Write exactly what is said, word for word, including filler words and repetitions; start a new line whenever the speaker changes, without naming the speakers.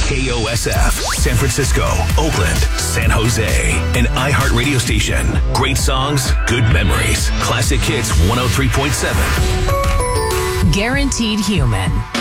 K O S F, San Francisco, Oakland, San Jose, an iHeart radio station. Great songs, good memories. Classic Hits one oh three point seven.
Guaranteed Human.